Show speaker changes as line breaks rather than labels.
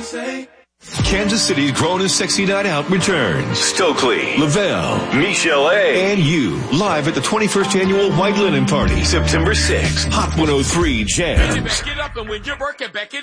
Kansas City's Grown and Sexy Night Out returns. Stokely, Lavelle, Michelle A., and you, live at the 21st Annual White Linen Party, September 6th. Hot 103 Jams.
Back it up and when you're working, back it